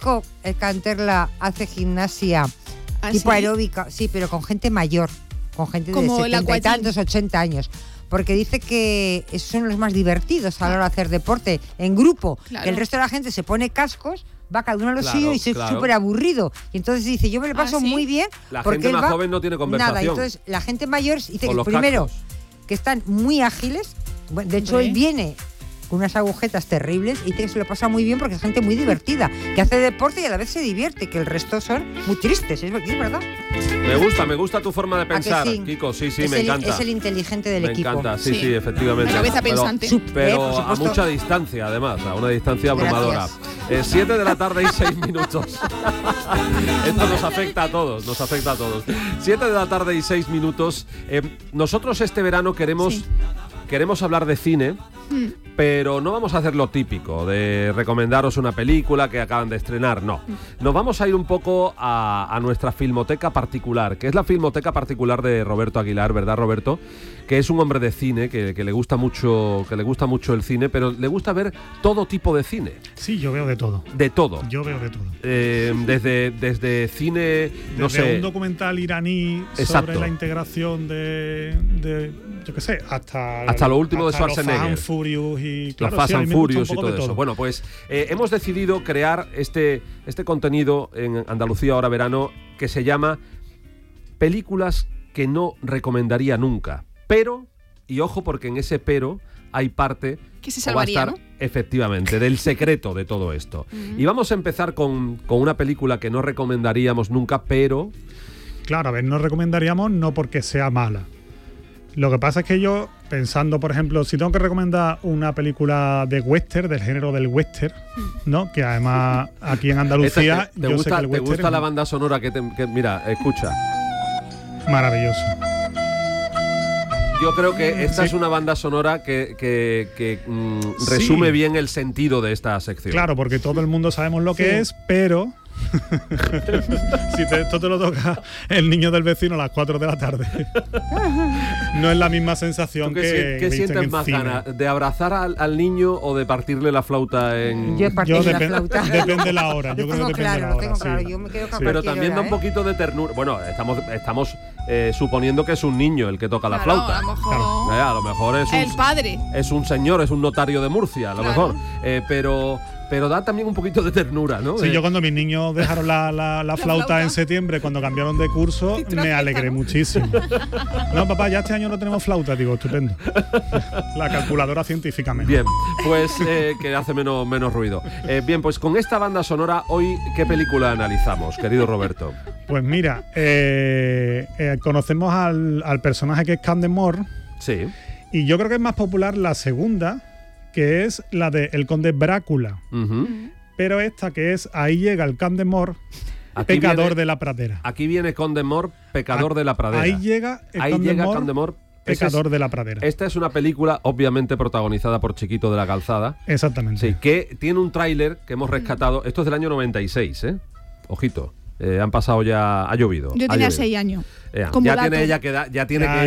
Kiko Canterla hace gimnasia tipo aeróbica, sí, pero con gente mayor, con gente de 70 y tantos, 80 años. Porque dice que esos son los más divertidos a la hora de hacer deporte en grupo. Claro. Que el resto de la gente se pone cascos, va cada uno a lo suyo y es súper aburrido. Y entonces dice, yo me lo paso muy bien. La porque gente más joven no tiene conversación. Nada, entonces la gente mayor dice que primero que están muy ágiles. Bueno, de hecho, él viene con unas agujetas terribles y dice que se lo pasa muy bien porque es gente muy divertida, que hace deporte y a la vez se divierte, que el resto son muy tristes, es verdad. Me gusta tu forma de pensar, Kiko, sí, me encanta. Es el inteligente del equipo. Me encanta, sí, efectivamente. A la vez pensante. Pero a mucha distancia, además, a una distancia abrumadora. 7 de la tarde y 6 minutos. Esto nos afecta a todos. 7 de la tarde y 6 minutos. Nosotros este verano queremos hablar de cine, pero no vamos a hacer lo típico de recomendaros una película que acaban de estrenar, no. Nos vamos a ir un poco a nuestra filmoteca particular, que es la filmoteca particular de Roberto Aguilar, ¿verdad, Roberto? Que es un hombre de cine, que le gusta mucho el cine, pero le gusta ver todo tipo de cine. Sí, yo veo de todo. De todo. Yo veo de todo. Desde cine, no sé... Desde un documental iraní sobre la integración de yo qué sé, hasta lo último de Schwarzenegger. Los Fast and Furious y claro, Fast and Furious y todo eso. Bueno, pues hemos decidido crear este contenido en Andalucía Ahora Verano que se llama Películas que no recomendaría nunca. Pero, y ojo porque en ese pero hay parte que se salvaría, ¿no? Efectivamente, del secreto de todo esto. Y vamos a empezar con una película que no recomendaríamos nunca, pero... Claro, a ver, no recomendaríamos no porque sea mala. Lo que pasa es que yo, pensando, por ejemplo, si tengo que recomendar una película de western, del género del western, ¿no? Que además aquí en Andalucía... ¿Te gusta la banda sonora que mira, escucha? Maravilloso. Yo creo que esta es una banda sonora que resume bien el sentido de esta sección. Claro, porque todo el mundo sabemos lo que es, pero... si esto te lo toca el niño del vecino a las 4 de la tarde, no es la misma sensación que ¿Qué sientes más ganas? ¿De abrazar al niño o de partirle la flauta en...? Yo partirle la flauta. Depende de la hora. Yo creo que depende de la hora. Claro. Yo me quedo con pero también da un poquito de ternura. Bueno, estamos suponiendo que es un niño el que toca la flauta. A lo mejor es el padre. Es un señor, es un notario de Murcia, a lo mejor. Pero da también un poquito de ternura, ¿no? Sí, yo cuando mis niños dejaron la flauta en septiembre, cuando cambiaron de curso, me alegré muchísimo. No, papá, ya este año no tenemos flauta. Digo, estupendo. La calculadora científica mejor. Bien, pues que hace menos ruido. Bien, pues con esta banda sonora, hoy, ¿qué película analizamos, querido Roberto? Pues mira, conocemos al personaje que es Candemore. Sí. Y yo creo que es más popular la segunda, que es la de El Conde Brácula. Pero esta que es Ahí llega el Candemore, pecador de la pradera. Aquí viene Candemore, pecador de la pradera. Ahí llega Candemore, pecador de la pradera. Esta es una película obviamente protagonizada por Chiquito de la Calzada. Exactamente. Sí, que tiene un tráiler que hemos rescatado. Esto es del año 96, Ojito. Han pasado ya, ha llovido. Yo tenía 6 años. Ya tiene ella que dar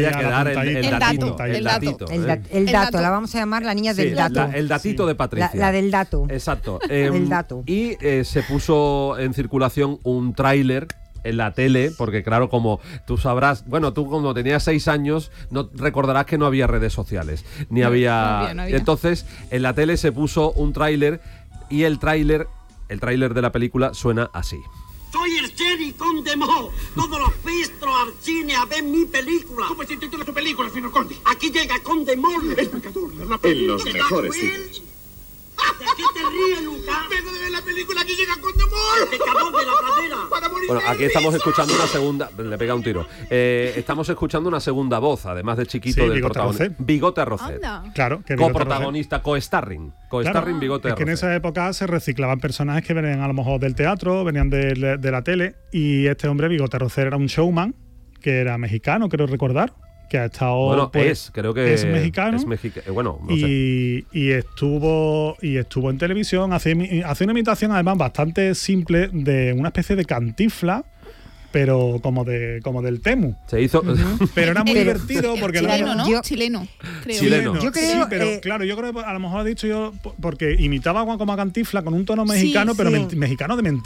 el dato, la vamos a llamar la niña del dato. El datito de Patricia. La del dato. Exacto. El dato. Y se puso en circulación un tráiler en la tele, porque claro, como tú sabrás, bueno, tú como tenías 6 años, no recordarás que no había redes sociales, no había. Entonces, en la tele se puso un tráiler y el tráiler de la película suena así. Soy el Jerry Candemore. Todos los pistros al cine a ver mi película. ¿Cómo se titula su película, señor Conde? Aquí llega Candemore. El pecador de la película. En los mejores cines. ¿De qué te ríes, Lucas? Vengo de ver la película que llega Candemore. El pecador de la pradera. Para morir. Bueno, aquí estamos escuchando una segunda... Le pega un tiro. Estamos escuchando una segunda voz, además de Chiquito, del protagonista. Bigote Arrocet. Claro. Que coprotagonista, co-starring. Co-starring, Bigote Arrocet. Que en esa época se reciclaban personajes que venían a lo mejor del teatro, venían de la tele, y este hombre, Bigote Arrocet, era un showman, que era mexicano, creo recordar. Que ha estado... Bueno, creo que es mexicano. Bueno, no sé. Y estuvo en televisión, hace una imitación además bastante simple de una especie de Cantinflas, pero como del Temu. Se hizo... Pero era muy divertido porque... Chileno, ¿no? Chileno, creo. Chileno. Yo creo, sí, pero claro, yo creo que a lo mejor he dicho yo... Porque imitaba como a Cantinflas con un tono mexicano, pero mexicano de mentira.